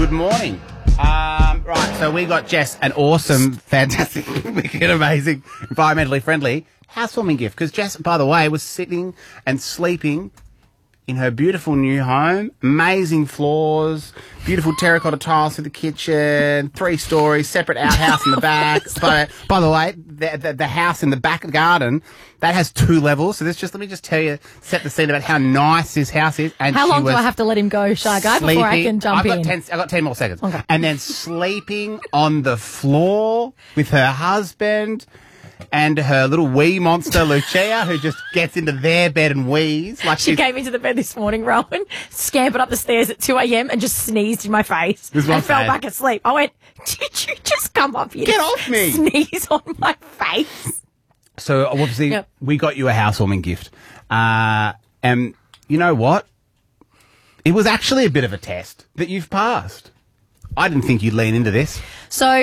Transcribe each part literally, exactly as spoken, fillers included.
good morning. Um, right, so we got Jess an awesome, fantastic, wicked, amazing, environmentally friendly housewarming gift. Because Jess, by the way, was sitting and sleeping in her beautiful new home. Amazing floors, beautiful terracotta tiles for the kitchen, three stories, separate outhouse in the back. By, by the way, the, the, the house in the back garden, that has two levels. So this just, let me just tell you, set the scene about how nice this house is. And how she long do was I have to let him go, Shy Guy, before I can jump I've got in? ten, I've got ten more seconds. Okay. And then sleeping on the floor with her husband and her little wee monster, Lucia, who just gets into their bed and wheezes. Like She she's- came into the bed this morning, Rowan, scampered up the stairs at two a.m. and just sneezed in my face This is what and I'm fell saying. back asleep. I went, did you just come up here Get to off me. sneeze on my face? So obviously Yep. we got you a housewarming gift. Uh, and you know what? It was actually a bit of a test that you've passed. I didn't think you'd lean into this. So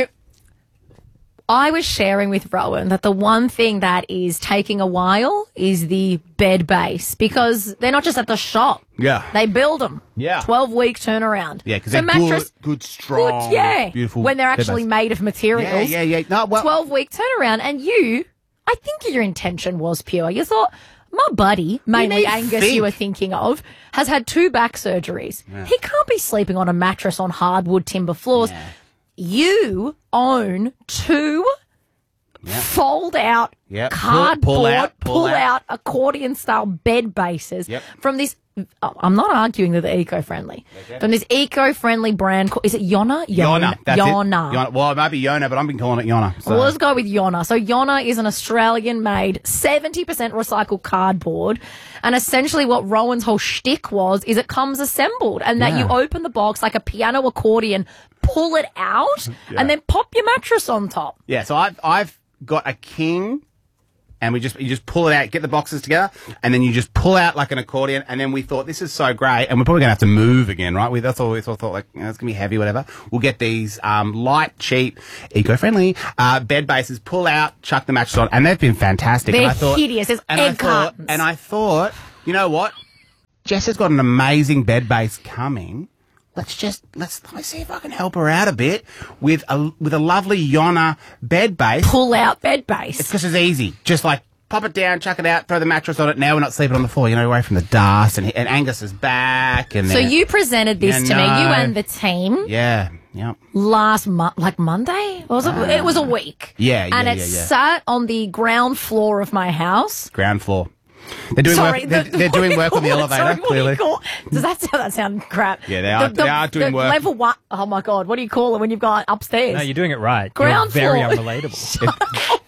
I was sharing with Rowan that the one thing that is taking a while is the bed base, because they're not just at the shop. Yeah. They build them. Yeah. twelve-week turnaround. Yeah, because so they're mattress, good, good, strong, good, yeah. beautiful. When they're bed actually base. made of materials. Yeah, yeah, yeah. No, well, twelve-week turnaround. And you, I think your intention was pure. You thought, my buddy, mainly need Angus think. you were thinking of, has had two back surgeries. He can't be sleeping on a mattress on hardwood timber floors. Yeah. You own two fold-out, Yep. Pull- cardboard, pull out, pull out. pull-out accordion-style bed bases Yep. from this. Oh, I'm not arguing that they're eco-friendly. Okay. From this eco-friendly brand, called, is it Yona? Yona. That's Yona. it. Yona. Well, it might be Yona, but I've been calling it Yona. So. Well, let's go with Yona. So Yona is an Australian-made seventy percent recycled cardboard, and essentially what Rowan's whole shtick was is it comes assembled, and that Yeah. you open the box like a piano accordion, pull it out, Yeah. and then pop your mattress on top. Yeah, so I've I've got a king, and we just you just pull it out, get the boxes together, and then you just pull out like an accordion. And then we thought this is so great, and we're probably gonna have to move again, right? We that's all we thought, thought like you know, it's gonna be heavy, whatever. We'll get these um, light, cheap, eco-friendly uh, bed bases, pull out, chuck the mattress on, and they've been fantastic. They're and I thought, hideous. There's and egg I thought, cartons. and I thought, you know what? Jess has got an amazing bed base coming. Let's just let's let me see if I can help her out a bit with a with a lovely Yona bed base. Pull out bed base. It's because it's easy. Just like pop it down, chuck it out, throw the mattress on it. Now we're not sleeping on the floor, you know, away from the dust. And, and Angus is back. And So then- you presented this Yeah, to me, you no. and the team, yeah, yeah. last month, like Monday? Or was it? It was a week. Yeah, yeah, And it yeah, yeah. sat on the ground floor of my house. Ground floor. They're doing Sorry, work. They're, the- they're what do doing you work on the call it? elevator. Sorry, what do you Clearly, call- Does that sound, that sound crap? Yeah, they are- they are doing the work. Level one. Oh my God, what do you call it when you've got upstairs? No, you're doing it right. Ground you're very floor. unrelatable.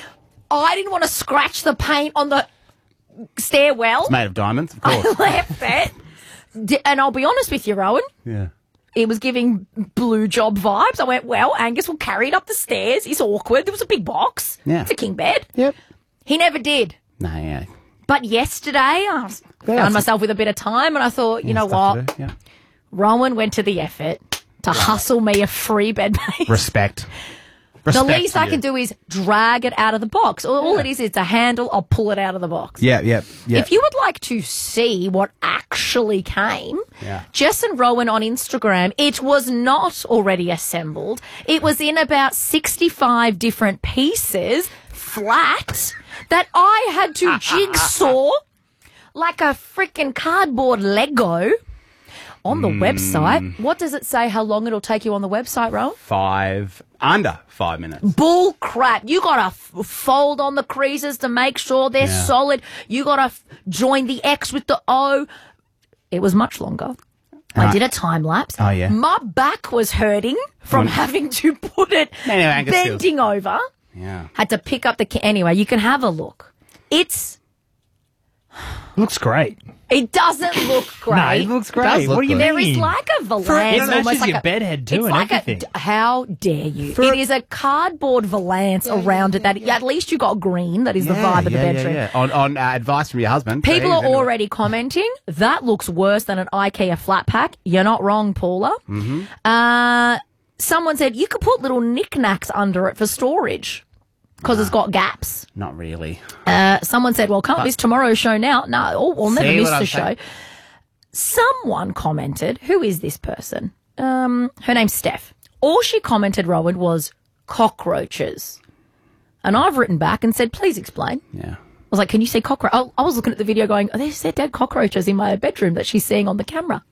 I didn't want to scratch the paint on the stairwell. it's made of diamonds, of I course. left it. D- And I'll be honest with you, Rowan. Yeah. It was giving blue job vibes. I went, well, Angus will carry it up the stairs. It's awkward. There was a big box. Yeah. It's a king bed. Yep. He never did. No, yeah. But yesterday, I was- Yeah, found myself with a bit of time, and I thought, you know Stuff what? to do, Yeah. Rowan went to the effort to hustle me a free bed base. Respect. The Respect least to I you. can do is drag it out of the box. All, all Yeah. it is, it's a handle. I'll pull it out of the box. Yeah, yeah, yeah. If you would like to see what actually came, Yeah. Jess and Rowan on Instagram, it was not already assembled. It was in about sixty-five different pieces, flat, that I had to jigsaw like a freaking cardboard Lego on the Hmm. website. What does it say how long it'll take you on the website, Rowan? Five, under five minutes. Bull crap. You got to f- fold on the creases to make sure they're Yeah. solid. You got to f- join the X with the O. It was much longer. I Uh, did a time lapse. oh, yeah. My back was hurting from Mm. having to put it Anyway, Angus feels- bending over. Yeah. Had to pick up the... Ca- anyway, you can have a look. It's... Looks great. It doesn't look great. No, it looks great. does look What do you good. mean? There is like a valance, it matches almost like your a bed head too it's and like everything. A, how dare you? It is a cardboard valance around it that at least you got green. That is the vibe of the yeah, bedroom. Yeah, yeah. On, on uh, advice from your husband. People So are he's into it. already commenting. That looks worse than an IKEA flat pack. You're not wrong, Paula. Mm-hmm. Uh, someone said you could put little knickknacks under it for storage because it's got gaps. Not really. Uh, someone said, well, can't miss tomorrow's show now. No, oh, we'll never See miss what the I'm show. saying? Someone commented, who is this person? um, her name's Steph. All she commented, Rowan, was cockroaches. And I've written back and said, please explain. Yeah. I was like, can you see cockroach? I, I was looking at the video going, oh, there's dead cockroaches in my bedroom that she's seeing on the camera.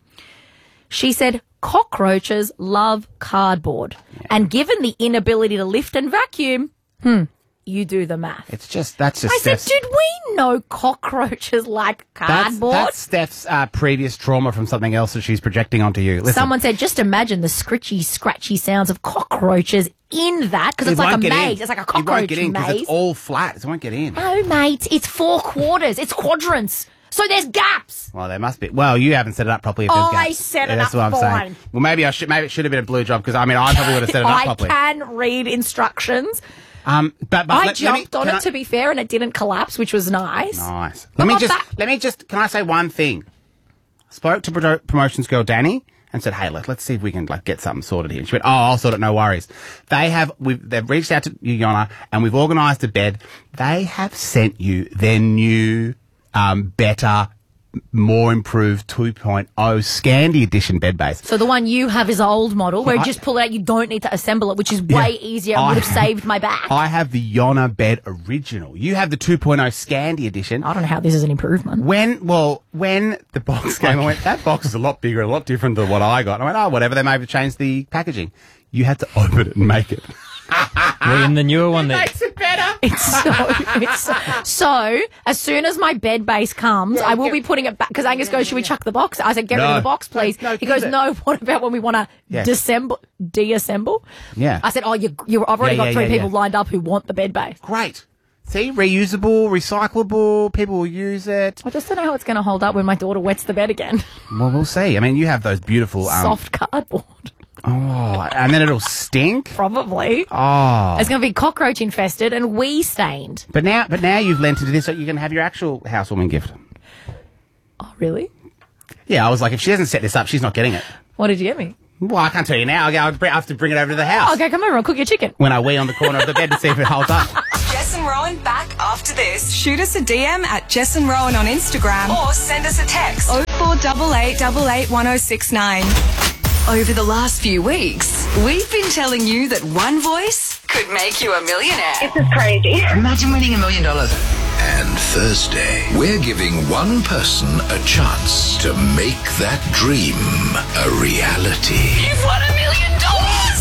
She said, cockroaches love cardboard. Yeah. And given the inability to lift and vacuum, hmm, you do the math. It's just, that's just I Steph's, said, did we know cockroaches like cardboard? That's, that's Steph's uh, previous trauma from something else that she's projecting onto you. Listen. Someone said, just imagine the scritchy, scratchy sounds of cockroaches in that, because it's like a maze. It's like a cockroach it won't get in maze. It's all flat. It won't get in. No, mate, it's four quarters. It's quadrants. So there's gaps. Well, there must be. Well, you haven't set it up properly. If there's I gaps. set it That's up what I'm fine. saying. Well, maybe I should. Maybe it should have been a blue job because I mean I probably would have set it up I properly. can read instructions. Um, but, but I let, jumped let me, on it I, to be fair, and it didn't collapse, which was nice. Nice. I'm Let me not just. that- Let me just. Can I say one thing? Spoke to pro- promotions girl Danny and said, "Hey, let, let's see if we can like get something sorted here." She went, "Oh, I'll sort it. No worries." They have. We've. They've reached out to you, Yona, and we've organised a bed. They have sent you their new, um, better, more improved two point oh Scandi edition bed base. So the one you have is old model, where you I- just pull it out, you don't need to assemble it, which is way Yeah. easier and I would have have- saved my back. I have the Yona bed original. You have the two point oh Scandi edition. I don't know how this is an improvement. When, well, when the box came, I went, that box is a lot bigger, a lot different than what I got. And I went, oh, whatever, they may have changed the packaging. You had to open it and make it. Well, in the newer one that Makes it better. It's so, it's so, so, as soon as my bed base comes, I will be putting it back, because Angus goes, should we chuck the box? I said, get rid No. of the box, please. No, no, he goes, keep it. no, what about when we want to Yeah. disassemble, deassemble? Yeah. I said, oh, you, you, I've already Yeah, got yeah, three yeah, people yeah. lined up who want the bed base. Great. See, reusable, recyclable, people will use it. I just don't know how it's going to hold up when my daughter wets the bed again. Well, we'll see. I mean, you have those beautiful... Um, Soft cardboard. Oh, and then it'll stink. Probably. Oh. It's going to be cockroach infested and wee stained. But now, but now you've lent into this, so you can have your actual housewarming gift. Oh, really? Yeah, I was like, if she doesn't set this up, she's not getting it. What did you get me? Well, I can't tell you now. I'll go- I'll bring- I have to bring it over to the house. Okay, come over. I'll cook your chicken. When I wee on the corner of the bed to see if it holds up. Jess and Rowan back after this. Shoot us a D M at Jess and Rowan on Instagram or send us a text oh four eight eight eight eight one oh six nine. Over the last few weeks, we've been telling you that one voice could make you a millionaire. This is crazy. Imagine winning a million dollars. And Thursday, we're giving one person a chance to make that dream a reality. You've won a million dollars!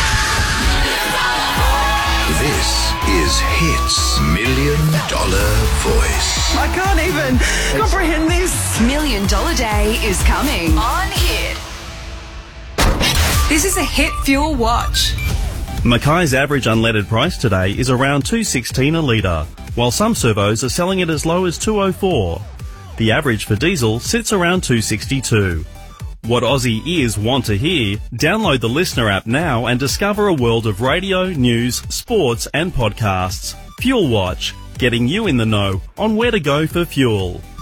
This is Hits Million Dollar Voice. I can't even comprehend this. Million Dollar Day is coming on Hit. This is a Hit Fuel Watch. Mackay's average unleaded price today is around two sixteen a litre, while some servos are selling it as low as two oh four. The average for diesel sits around two sixty-two. What Aussie ears want to hear? Download the Listener app now and discover a world of radio, news, sports and podcasts. Fuel Watch, getting you in the know on where to go for fuel.